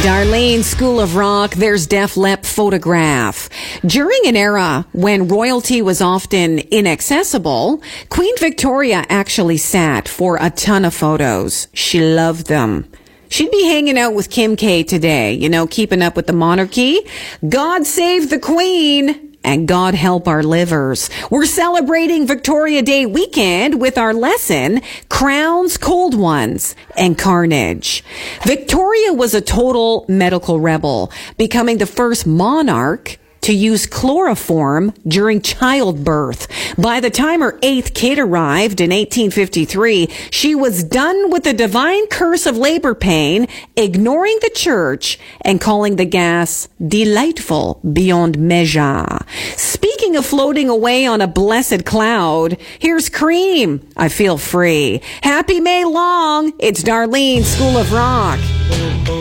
Darlene, School of Rock, there's Def Lep photograph. During an era when royalty was often inaccessible, Queen Victoria actually sat for a ton of photos. She loved them. She'd be hanging out with Kim K today, keeping up with the monarchy. God save the Queen! And God help our livers. We're celebrating Victoria Day weekend with our lesson, Crowns, Cold Ones, and Carnage. Victoria was a total medical rebel, becoming the first monarch to use chloroform during childbirth. By the time her 8th kid arrived in 1853, she was done with the divine curse of labor pain, ignoring the church, and calling the gas delightful beyond measure. Speaking of floating away on a blessed cloud, here's Cream, I Feel Free. Happy May long. It's Darlene, School of Rock.